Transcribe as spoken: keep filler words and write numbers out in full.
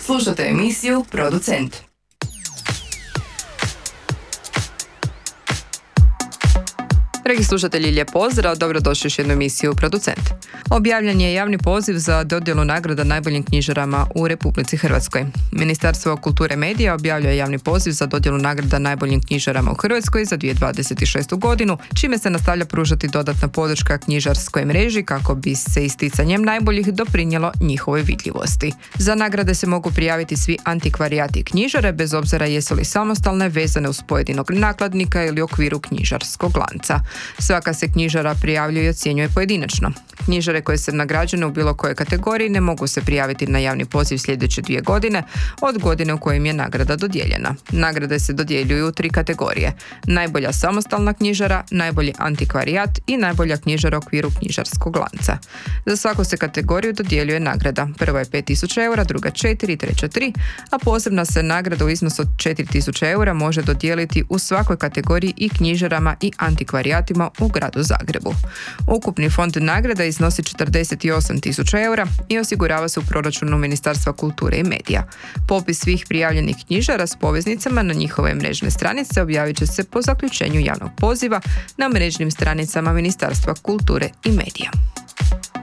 Slušate emisiju Producent. Dragi slušatelji, lijep pozdrav, dobrodošli još jednu emisiju Producent. Objavljen je javni poziv za dodjelu nagrada najboljim knjižarama u Republici Hrvatskoj. Ministarstvo kulture i medija objavljuje javni poziv za dodjelu nagrada najboljim knjižarama u Hrvatskoj za dvije tisuće dvadeset šestu godinu, čime se nastavlja pružati dodatna podrška knjižarskoj mreži kako bi se isticanjem najboljih doprinijelo njihovoj vidljivosti. Za nagrade se mogu prijaviti svi antikvarijati i knjižare, bez obzira jesu li samostalne, vezane uz pojedinog nakladnika ili u okviru knjižarskog lanca. Svaka se knjižara prijavljuje i ocjenjuje pojedinačno. Knjižare koje se nagrađene u bilo kojoj kategoriji ne mogu se prijaviti na javni poziv sljedeće dvije godine od godine u kojim je nagrada dodijeljena. Nagrade se dodjeljuju u tri kategorije: najbolja samostalna knjižara, najbolji antikvarijat i najbolja knjižara u okviru knjižarskog lanca. Za svaku se kategoriju dodjeljuje nagrada. Prva je pet tisuća eura, druga četiri, treća tri, a posebna se nagrada u iznosu od četiri tisuće eura može dodijeliti u svakoj kategoriji i knjižarama i antikvarijatima u gradu Zagrebu. Ukupni fond nagrada iznosi četrdeset osam tisuća eura i osigurava se u proračunu Ministarstva kulture i medija. Popis svih prijavljenih knjižara s poveznicama na njihove mrežne stranice objavit će se po zaključenju javnog poziva na mrežnim stranicama Ministarstva kulture i medija.